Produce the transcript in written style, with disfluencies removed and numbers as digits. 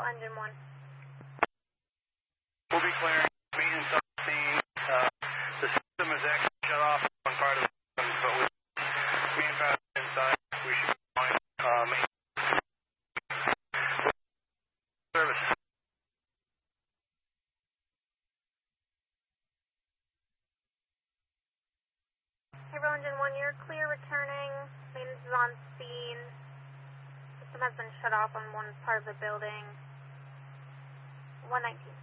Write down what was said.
engine 1. We'll be clearing maintenance on the scene. The system is actually shut off on one part of the system, but with manpower inside, we should be fine. Service. Haverhill engine 1, you're clear returning. Maintenance is on scene. System has been shut off on one part of the building. 119.